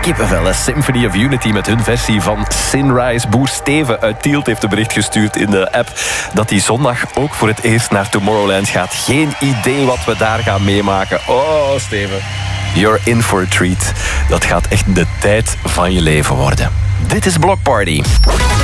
kippenvel. Symphony of Unity met hun versie van Sinrise. Boer Steven uit Tielt heeft een bericht gestuurd in de app dat hij zondag ook voor het eerst naar Tomorrowland gaat. Geen idee wat we daar gaan meemaken. Oh, Steven. You're in for a treat. Dat gaat echt de tijd van je leven worden. Dit is Block Party.